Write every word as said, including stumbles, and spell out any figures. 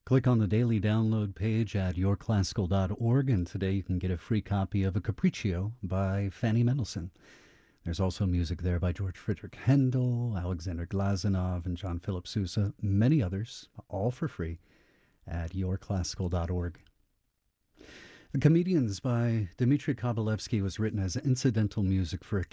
Click on the daily download page at your classical dot org, and today you can get a free copy of A Capriccio by Fanny Mendelssohn. There's also music there by George Friedrich Handel, Alexander Glazunov, and John Philip Sousa, many others, all for free at your classical dot org. The Comedians by Dmitri Kabalevsky was written as incidental music for a